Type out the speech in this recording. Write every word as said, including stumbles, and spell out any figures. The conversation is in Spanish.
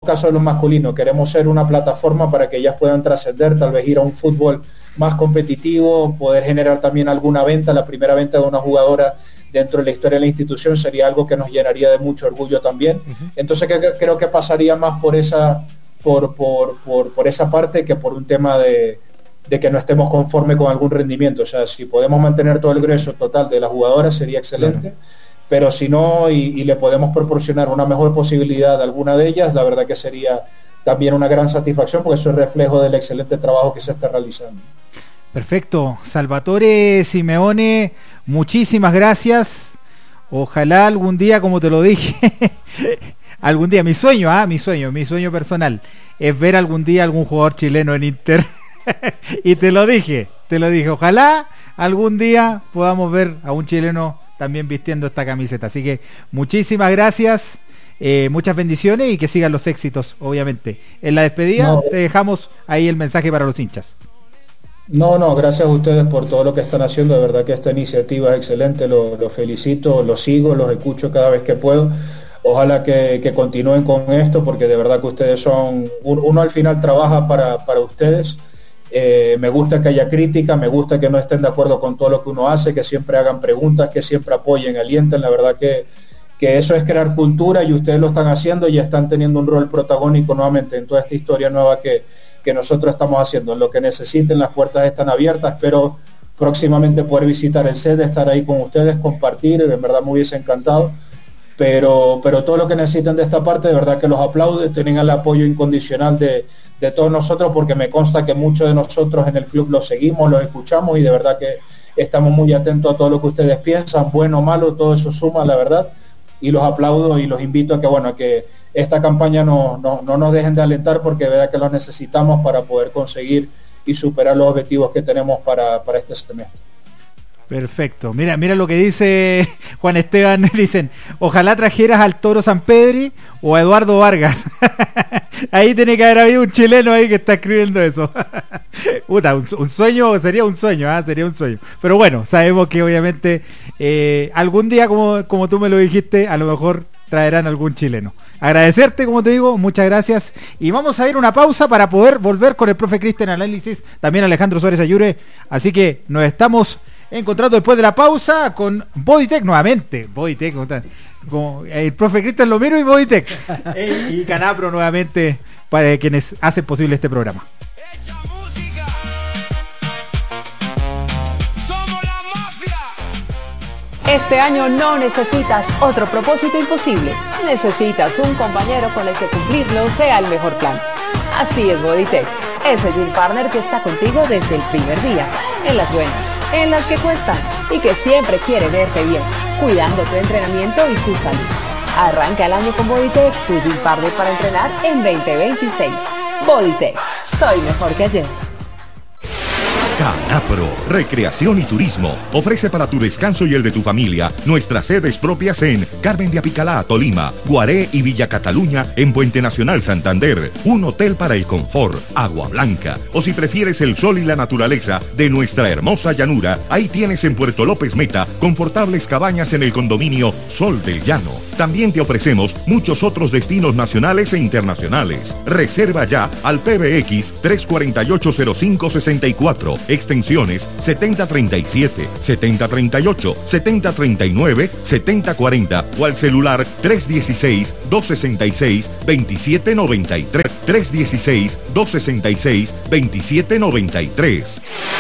caso de los masculinos, queremos ser una plataforma para que ellas puedan trascender, tal vez ir a un fútbol más competitivo, poder generar también alguna venta. La primera venta de una jugadora dentro de la historia de la institución sería algo que nos llenaría de mucho orgullo también. Uh-huh. Entonces que, que, creo que pasaría más por esa, por, por, por, por esa parte que por un tema de, de que no estemos conformes con algún rendimiento. O sea, si podemos mantener todo el ingreso total de la jugadora sería excelente. Uh-huh. Pero si no, y, y le podemos proporcionar una mejor posibilidad a alguna de ellas, la verdad que sería también una gran satisfacción, porque eso es reflejo del excelente trabajo que se está realizando. Perfecto. Salvatore Simeone, muchísimas gracias. Ojalá algún día, como te lo dije, algún día, mi sueño, ah, mi sueño, mi sueño personal, es ver algún día algún jugador chileno en Inter. Y te lo dije, te lo dije, ojalá algún día podamos ver a un chileno también vistiendo esta camiseta. Así que muchísimas gracias, eh, muchas bendiciones y que sigan los éxitos, obviamente. En la despedida no, te dejamos ahí el mensaje para los hinchas. No, no, gracias a ustedes por todo lo que están haciendo. De verdad que esta iniciativa es excelente, lo, lo felicito, lo sigo, los escucho cada vez que puedo. Ojalá que, que continúen con esto, porque de verdad que ustedes son, uno al final trabaja para, para ustedes. Eh, me gusta que haya crítica, me gusta que no estén de acuerdo con todo lo que uno hace, que siempre hagan preguntas, que siempre apoyen, alienten. La verdad que, que eso es crear cultura y ustedes lo están haciendo y están teniendo un rol protagónico nuevamente en toda esta historia nueva que, que nosotros estamos haciendo. En lo que necesiten, las puertas están abiertas. Espero próximamente poder visitar el set, estar ahí con ustedes, compartir. En verdad me hubiese encantado. Pero, pero todo lo que necesiten de esta parte, de verdad que los aplaudo, tienen el apoyo incondicional de, de todos nosotros, porque me consta que muchos de nosotros en el club los seguimos, los escuchamos y de verdad que estamos muy atentos a todo lo que ustedes piensan, bueno o malo, todo eso suma, la verdad, y los aplaudo y los invito a que, bueno, que esta campaña no, no, no nos dejen de alentar, porque de verdad que lo necesitamos para poder conseguir y superar los objetivos que tenemos para, para este semestre. Perfecto. Mira, mira lo que dice Juan Esteban. Dicen, ojalá trajeras al Toro Sampedri o a Eduardo Vargas. Ahí tiene que haber habido un chileno ahí que está escribiendo eso. Puta, un, un sueño, sería un sueño, ¿eh? Sería un sueño. Pero bueno, sabemos que obviamente eh, algún día, como, como tú me lo dijiste, a lo mejor traerán algún chileno. Agradecerte, como te digo, muchas gracias. Y vamos a ir una pausa para poder volver con el profe Cristian Análisis, también Alejandro Suárez Ayure. Así que nos estamos encontrando después de la pausa con Bodytech nuevamente. Bodytech, como el profe Cristian Lomero y Bodytech. Y Canapro nuevamente, para quienes hacen posible este programa. Este año no necesitas otro propósito imposible. Necesitas un compañero con el que cumplirlo sea el mejor plan. Así es Bodytech, ese gym partner que está contigo desde el primer día, en las buenas, en las que cuestan y que siempre quiere verte bien, cuidando tu entrenamiento y tu salud. Arranca el año con Bodytech, tu gym partner para entrenar en veinte veintiséis. Bodytech, soy mejor que ayer. Canapro, Recreación y Turismo, ofrece para tu descanso y el de tu familia nuestras sedes propias en Carmen de Apicalá, Tolima, Guaré y Villa Cataluña en Puente Nacional, Santander, un hotel para el confort, Agua Blanca, o si prefieres el sol y la naturaleza de nuestra hermosa llanura, ahí tienes en Puerto López Meta confortables cabañas en el condominio Sol del Llano. También te ofrecemos muchos otros destinos nacionales e internacionales. Reserva ya al P B X tres cuatro ocho cero cinco seis cuatro, extensiones setenta treinta y siete, setenta treinta y ocho, setenta treinta y nueve, setenta cuarenta o al celular tres uno seis, dos seis seis, dos siete nueve tres, tres uno seis, dos seis seis, dos siete nueve tres.